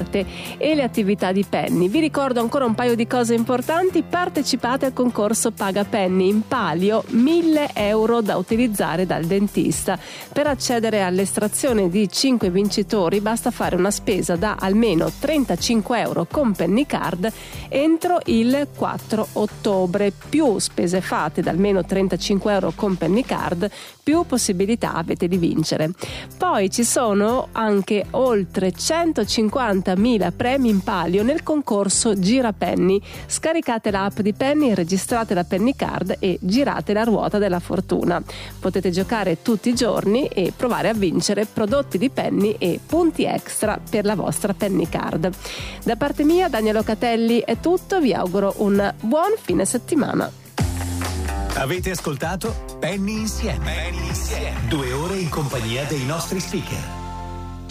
giornate e le attività di Penny. Vi ricordo ancora un paio di cose importanti: partecipate al concorso Paga Penny, in palio 1.000 euro da utilizzare dal dentista. Per accedere all'estrazione di 5 vincitori basta fare una spesa da almeno 35 euro con Penny Card entro il 4 ottobre. Più spese fatte da almeno 35 euro con Penny Card, più possibilità avete di vincere. Poi ci sono anche oltre 150.000 premi in palio nel concorso Gira Penny. Scaricate l'app di Penny, registrate la Penny Card e girate la ruota della fortuna. Potete giocare tutti i giorni e provare a vincere prodotti di Penny e punti extra per la vostra Penny Card. Da parte mia, Daniela Locatelli, è tutto. Vi auguro un buon fine settimana. Avete ascoltato Penny Insieme. 2 ore in compagnia dei nostri speaker.